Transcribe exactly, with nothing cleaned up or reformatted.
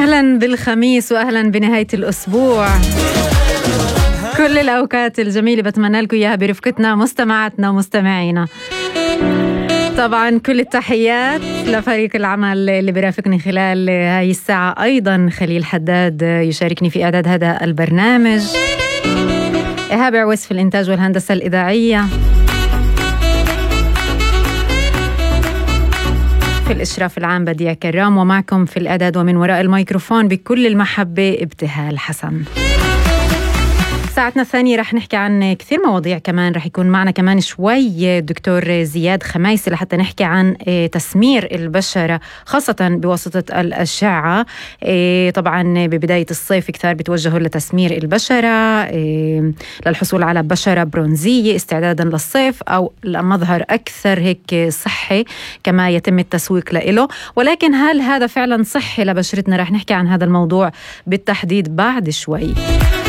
أهلا بالخميس وأهلا بنهاية الأسبوع. كل الأوقات الجميلة بتمنى لكم إياها برفقتنا مستمعاتنا ومستمعينا. طبعا كل التحيات لفريق العمل اللي برافقني خلال هاي الساعة. أيضا خليل حداد يشاركني في إعداد هذا البرنامج، إيهاب عويس في الإنتاج والهندسة الإذاعية، في الإشراف العام بديع كرام، ومعكم في الإعداد ومن وراء الميكروفون بكل المحبة ابتهال حسن. ساعتنا الثانية رح نحكي عن كثير مواضيع، كمان رح يكون معنا كمان شوي دكتور زياد خميسي لحتى نحكي عن تسمير البشرة خاصة بواسطة الأشعة. طبعا ببداية الصيف كثير بتوجهوا لتسمير البشرة للحصول على بشرة برونزية استعدادا للصيف أو لمظهر أكثر هيك صحي كما يتم التسويق له. ولكن هل هذا فعلا صحي لبشرتنا؟ رح نحكي عن هذا الموضوع بالتحديد بعد شوي.